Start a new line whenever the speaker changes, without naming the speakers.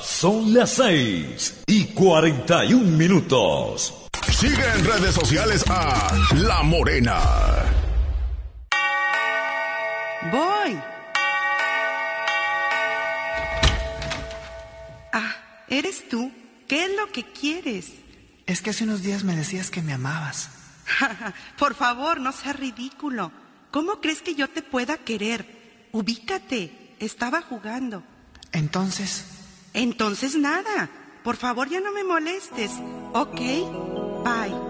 Son las 6:41.
Sigue en redes sociales a La Morena.
Voy. ¿Eres tú? ¿Qué es lo que quieres?
Es que hace unos días me decías que me amabas.
Por favor, no seas ridículo. ¿Cómo crees que yo te pueda querer? Ubícate. Estaba jugando.
Entonces
nada. Por favor, ya no me molestes. Ok, bye.